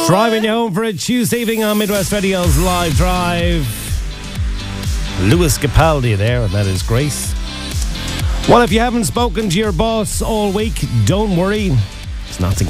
Driving you home for a Tuesday evening on Midwest Radio's Live Drive. Lewis Capaldi there, and that is Grace. Well, if you haven't spoken to your boss all week, don't worry. It's nothing